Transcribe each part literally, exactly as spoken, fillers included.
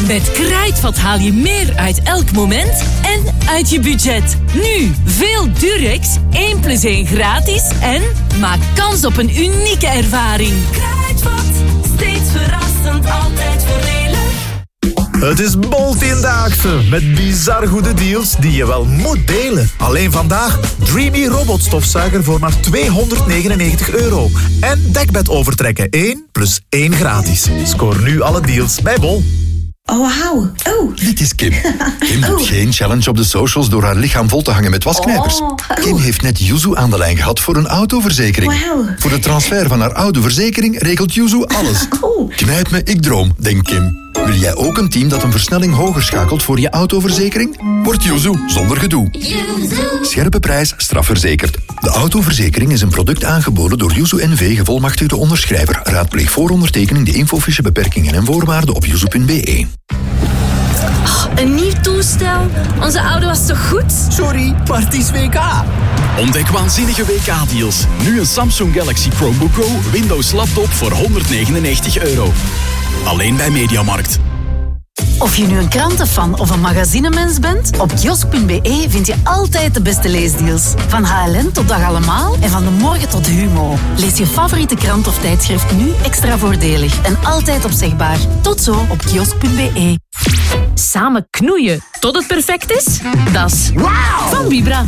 Met Kruidvat haal je meer uit elk moment en uit je budget. Nu, veel Durex, één plus één gratis en maak kans op een unieke ervaring. Kruidvat, steeds verrassend, altijd voordelig. Het is Bol-Tiendaagse met bizar goede deals die je wel moet delen. Alleen vandaag Dreamy robotstofzuiger voor maar tweehonderdnegenennegentig euro. En dekbed overtrekken één plus één gratis. Scoor nu alle deals bij Bol. Oh, wauw. Oh. Dit is Kim. Kim doet Oh. geen challenge op de socials door haar lichaam vol te hangen met wasknijpers. Oh. Kim heeft net Yuzu aan de lijn gehad voor een autoverzekering. Wauw. Voor de transfer van haar oude verzekering regelt Yuzu alles. Oh. Knijp me, ik droom, denkt Kim. Wil jij ook een team dat een versnelling hoger schakelt voor je autoverzekering? Word Yuzu zonder gedoe. Scherpe prijs, strafverzekerd. De autoverzekering is een product aangeboden door Yuzu N V, gevolmachtigde onderschrijver. Raadpleeg voor ondertekening de infofiche beperkingen en voorwaarden op yuzu punt b e. Een nieuw toestel? Onze oude was toch goed? Sorry, maar het is W K. Ontdek waanzinnige W K-deals. Nu een Samsung Galaxy Chromebook Go Windows laptop voor honderdnegenennegentig euro. Alleen bij Mediamarkt. Of je nu een krantenfan of een magazinemens bent, op kiosk punt b e vind je altijd de beste leesdeals. Van H L N tot Dag Allemaal en van de morgen tot Humo. Lees je favoriete krant of tijdschrift nu extra voordelig en altijd opzegbaar. Tot zo op kiosk punt b e. Samen knoeien tot het perfect is? Dat is van Vibra.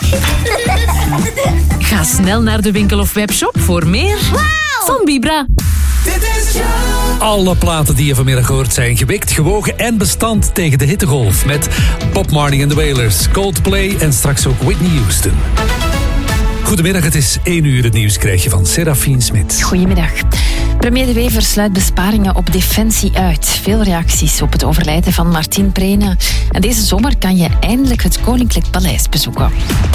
Ga snel naar de winkel of webshop voor meer van Vibra. Alle platen die je vanmiddag hoort zijn gewikt, gewogen en bestand tegen de hittegolf. Met Bob Marley and the Wailers, Coldplay en straks ook Whitney Houston. Goedemiddag, het is één uur. Het nieuws krijg je van Serafine Smit. Goedemiddag. Premier De Wever sluit besparingen op defensie uit. Veel reacties op het overlijden van Martin Prene. En deze zomer kan je eindelijk het Koninklijk Paleis bezoeken.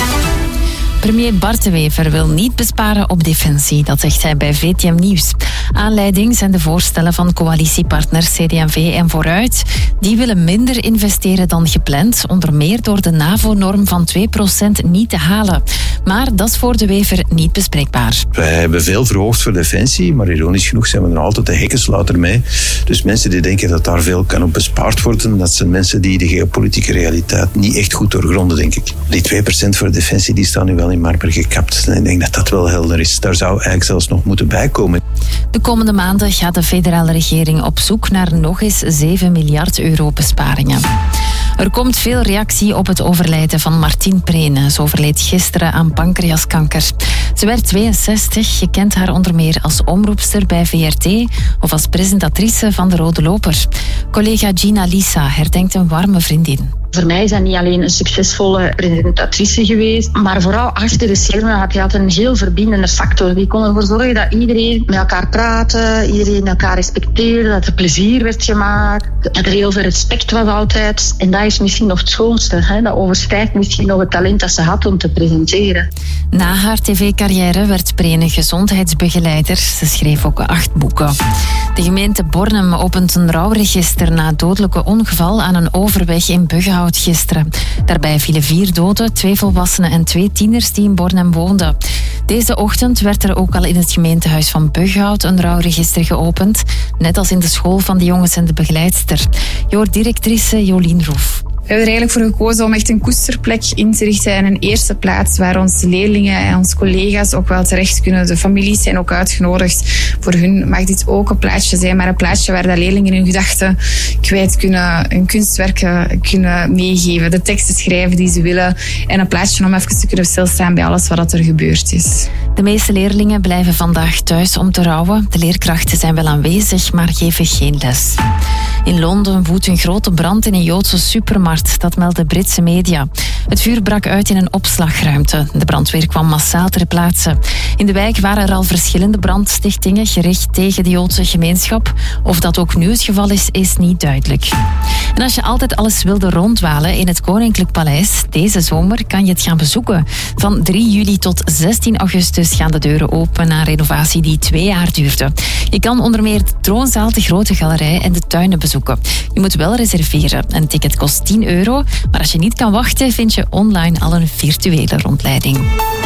Premier Bart De Wever wil niet besparen op defensie, dat zegt hij bij V T M Nieuws. Aanleiding zijn de voorstellen van coalitiepartners C D en V en Vooruit. Die willen minder investeren dan gepland, onder meer door de NAVO-norm van twee procent niet te halen. Maar dat is voor De Wever niet bespreekbaar. Wij hebben veel verhoogd voor defensie, maar ironisch genoeg zijn we er altijd de hekkensluiter mee. Dus mensen die denken dat daar veel kan op bespaard worden, dat zijn mensen die de geopolitieke realiteit niet echt goed doorgronden, denk ik. Die twee procent voor defensie die staan nu wel in marmer gekapt. En ik denk dat dat wel helder is. Daar zou eigenlijk zelfs nog moeten bijkomen. De komende maanden gaat de federale regering op zoek naar nog eens zeven miljard euro besparingen. Er komt veel reactie op het overlijden van Martien Prene. Ze overleed gisteren aan pancreaskanker. Ze werd tweeënzestig. Je kent haar onder meer als omroepster bij V R T of als presentatrice van De Rode Loper. Collega Gina Lisa herdenkt een warme vriendin. Voor mij is dat niet alleen een succesvolle presentatrice geweest, maar vooral achter de schermen had hij altijd een heel verbindende factor. Die kon ervoor zorgen dat iedereen met elkaar praatte, iedereen elkaar respecteerde, dat er plezier werd gemaakt, dat er heel veel respect was altijd. En dat is misschien nog het schoonste. Hè? Dat overstijgt misschien nog het talent dat ze had om te presenteren. Na haar tv-carrière werd Prene gezondheidsbegeleider. Ze schreef ook acht boeken. De gemeente Bornem opent een rouwregister na het dodelijke ongeval aan een overweg in Buggenhout gisteren. Daarbij vielen vier doden, twee volwassenen en twee tieners die in Bornem woonden. Deze ochtend werd er ook al in het gemeentehuis van Buggenhout een rouwregister geopend, net als in de school van de jongens en de begeleidster. Je hoort directrice Jolien Roef. We hebben er eigenlijk voor gekozen om echt een koesterplek in te richten en een eerste plaats waar onze leerlingen en onze collega's ook wel terecht kunnen. De families zijn ook uitgenodigd. Voor hun mag dit ook een plaatsje zijn, maar een plaatsje waar de leerlingen hun gedachten kwijt kunnen, hun kunstwerken kunnen meegeven, de teksten schrijven die ze willen en een plaatsje om even te kunnen stilstaan bij alles wat er gebeurd is. De meeste leerlingen blijven vandaag thuis om te rouwen. De leerkrachten zijn wel aanwezig, maar geven geen les. In Londen woedt een grote brand in een Joodse supermarkt. Dat melden Britse media. Het vuur brak uit in een opslagruimte. De brandweer kwam massaal ter plaatse. In de wijk waren er al verschillende brandstichtingen gericht tegen de Joodse gemeenschap. Of dat ook nu het geval is, is niet duidelijk. En als je altijd alles wilde rondwalen in het Koninklijk Paleis, deze zomer kan je het gaan bezoeken. Van drie juli tot zestien augustus gaan de deuren open na een renovatie die twee jaar duurde. Je kan onder meer de troonzaal, de grote galerij en de tuinen bezoeken. Je moet wel reserveren. Een ticket kost tien euro, maar als je niet kan wachten, vind je online al een virtuele rondleiding.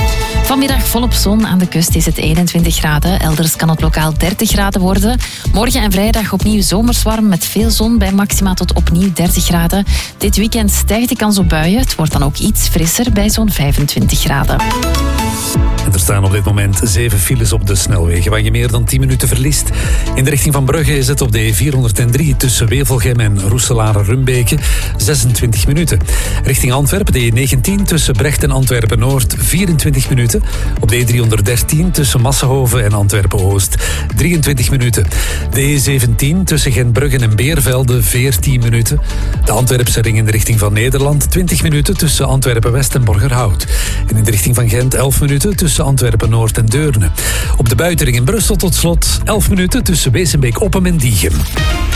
Vanmiddag volop zon. Aan de kust is het eenentwintig graden. Elders kan het lokaal dertig graden worden. Morgen en vrijdag opnieuw zomers warm met veel zon bij maxima tot opnieuw dertig graden. Dit weekend stijgt de kans op buien. Het wordt dan ook iets frisser bij zo'n vijfentwintig graden. En er staan op dit moment zeven files op de snelwegen waar je meer dan tien minuten verliest. In de richting van Brugge is het op de E vierhonderddrie tussen Wevelgem en Roeselare-Rumbeke zesentwintig minuten. Richting Antwerpen de E negentien tussen Brecht en Antwerpen-Noord vierentwintig minuten. Op de E driehonderddertien tussen Massenhoven en Antwerpen-Oost drieëntwintig minuten. De E zeventien tussen Gentbrugge en Beervelde veertien minuten. De Antwerpse ring in de richting van Nederland twintig minuten tussen Antwerpen-West en Borgerhout. En in de richting van Gent elf minuten tussen Antwerpen-Noord en Deurne. Op de buitenring in Brussel tot slot elf minuten tussen Wezenbeek-Oppem en Diegem.